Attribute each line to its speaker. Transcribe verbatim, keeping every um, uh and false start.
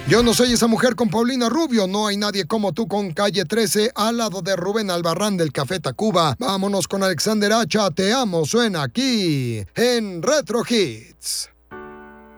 Speaker 1: Yo no soy esa mujer con Paulina Rubio, no hay nadie como tú con Calle trece al lado de Rubén Albarrán del Café Tacuba. Vámonos con Alexander Hacha, Te Amo, suena aquí en Retro Hits.